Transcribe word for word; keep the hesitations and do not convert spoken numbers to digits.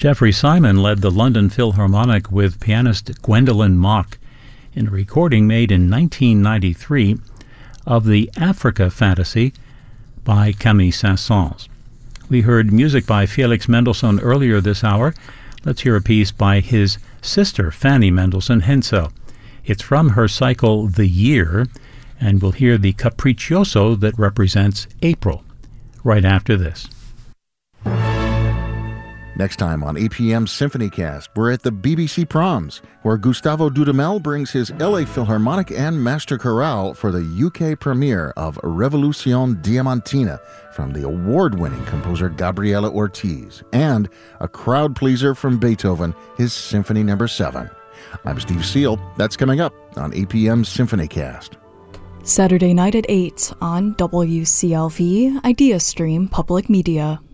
Jeffrey Simon led the London Philharmonic with pianist Gwendolyn Mock in a recording made in nineteen ninety-three of the Africa Fantasy by Camille Saint-Saëns. We heard music by Felix Mendelssohn earlier this hour. Let's hear a piece by his sister, Fanny Mendelssohn Hensel. It's from her cycle The Year, and we'll hear the Capriccioso that represents April right after this. Next time on A P M SymphonyCast, we're at the B B C Proms, where Gustavo Dudamel brings his L A Philharmonic and Master Chorale for the U K premiere of Revolution Diamantina from the award-winning composer Gabriela Ortiz, and a crowd pleaser from Beethoven, his Symphony Number seven. I'm Steve Seal. That's coming up on A P M SymphonyCast. Saturday night at eight on W C L V Idea Stream Public Media.